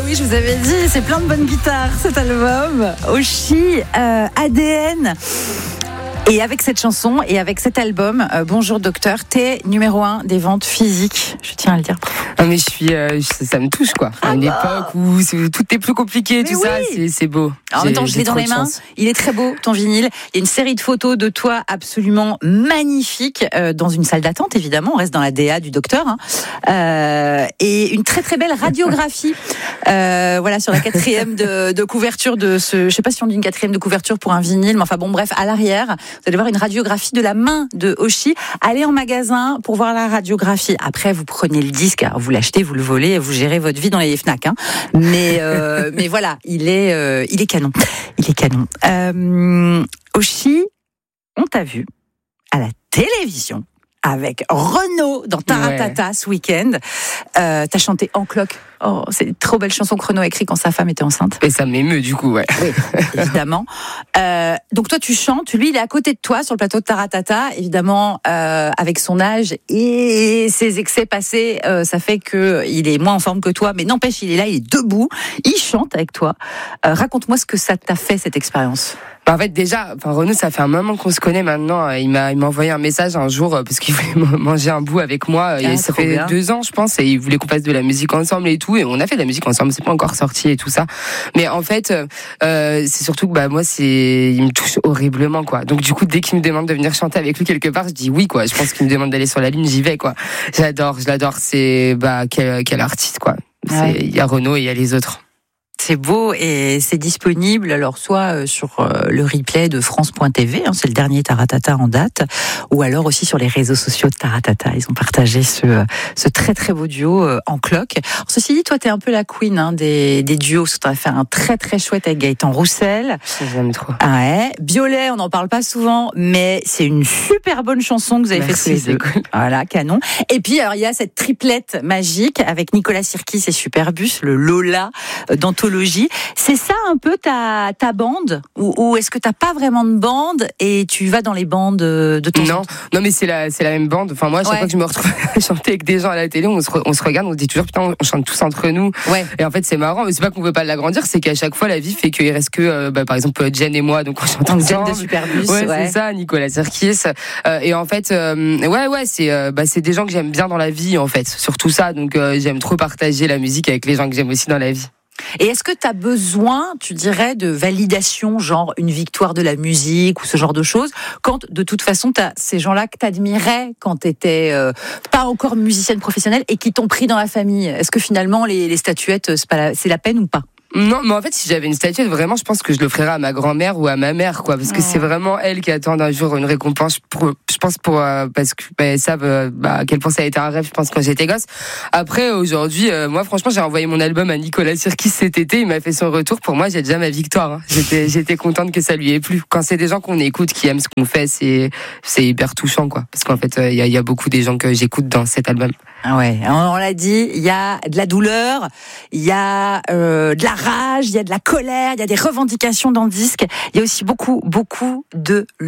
oui, je vous avais dit, c'est plein de bonnes guitares cet album. Oshi, ADN. Et avec cette chanson et avec cet album, Bonjour Docteur, t'es numéro 1 des ventes physiques. Je tiens à le dire. Non mais ça me touche quoi. À une époque où tout est plus compliqué, mais tout ça, c'est beau. En même temps, je l'ai dans les mains. Il est très beau, ton vinyle. Il y a une série de photos de toi absolument magnifiques dans une salle d'attente, évidemment. On reste dans la DA du docteur. Et une très très belle radiographie. Voilà, sur la 4e de couverture de ce... Je sais pas si on dit une 4e de couverture pour un vinyle, mais enfin bon, bref, à l'arrière, vous allez voir une radiographie de la main de Oshi. Allez en magasin pour voir la radiographie. Après, vous prenez le disque, alors vous l'achetez, vous le volez, vous gérez votre vie dans les Fnac. Mais voilà, il est canon. Il est canon. Oshi, on t'a vu à la télévision avec Renaud dans Taratata ce week-end. T'as chanté En Cloque. Oh, c'est une trop belle chanson que Renaud a écrite quand sa femme était enceinte. Et ça m'émeut du coup, ouais. Oui, évidemment. Donc toi tu chantes, lui il est à côté de toi sur le plateau de Taratata, évidemment avec son âge et ses excès passés, ça fait que il est moins en forme que toi, mais n'empêche il est là, il est debout, il chante avec toi. Raconte-moi ce que ça t'a fait cette expérience. En fait, déjà, Renaud, ça fait un moment qu'on se connaît maintenant. Il m'a envoyé un message un jour parce qu'il voulait manger un bout avec moi. Et ça fait bien. 2 ans, je pense, et il voulait qu'on fasse de la musique ensemble et tout. Et on a fait de la musique ensemble, c'est pas encore sorti et tout ça. Mais en fait, c'est surtout que moi, il me touche horriblement, quoi. Donc du coup, dès qu'il me demande de venir chanter avec lui quelque part, je dis oui, quoi. Je pense qu'il me demande d'aller sur la ligne, j'y vais, quoi. Je l'adore. C'est quel artiste, quoi. Il y a Renaud et il y a les autres. C'est beau et c'est disponible alors soit sur le replay de France.tv, c'est le dernier Taratata en date, ou alors aussi sur les réseaux sociaux de Taratata. Ils ont partagé ce très très beau duo En Cloque. Alors, ceci dit, toi t'es un peu la queen des duos, parce que t'en as fait un très très chouette avec Gaëtan Roussel. J'aime trop. Ouais. Biolay, on n'en parle pas souvent, mais c'est une super bonne chanson que vous avez fait tous les deux. Cool. Voilà, canon. Et puis alors il y a cette triplette magique avec Nicolas Sirkis et Superbus, le Lola d'anthologie. C'est ça un peu ta bande, ou est-ce que t'as pas vraiment de bande et tu vas dans les bandes de ton Non, mais c'est la même bande. Enfin moi, à chaque fois que je me retrouve à chanter avec des gens à la télé, on se regarde, on se dit toujours putain, on chante tous entre nous. Ouais. Et en fait c'est marrant, mais c'est pas qu'on veut pas l'agrandir, c'est qu'à chaque fois la vie fait qu'il reste que par exemple Jen et moi, donc on chante ensemble. Jen de Superbus. Ouais, c'est ça, Nicolas Sirkis. Et en fait c'est des gens que j'aime bien dans la vie en fait, surtout ça. Donc j'aime trop partager la musique avec les gens que j'aime aussi dans la vie. Et est-ce que tu as besoin, tu dirais, de validation, genre une victoire de la musique ou ce genre de choses, quand de toute façon t'as ces gens-là que t'admirais quand t'étais pas encore musicienne professionnelle et qui t'ont pris dans la famille? Est-ce que finalement les statuettes c'est la peine ou pas? Non, mais en fait, si j'avais une statuette, vraiment, je pense que je le ferais à ma grand-mère ou à ma mère, quoi, parce que c'est vraiment elle qui attend un jour une récompense. Je pense parce que elles savent à quel point ça a été un rêve. Je pense quand j'étais gosse. Après, aujourd'hui, moi, franchement, j'ai envoyé mon album à Nicolas Sirkis cet été. Il m'a fait son retour. Pour moi, j'ai déjà ma victoire. J'étais contente que ça lui ait plu. Quand c'est des gens qu'on écoute, qui aiment ce qu'on fait, c'est hyper touchant, quoi. Parce qu'en fait, il y a beaucoup des gens que j'écoute dans cet album. Ouais, on l'a dit, il y a de la douleur, il y a de la rage, il y a de la colère, il y a des revendications dans le disque, il y a aussi beaucoup de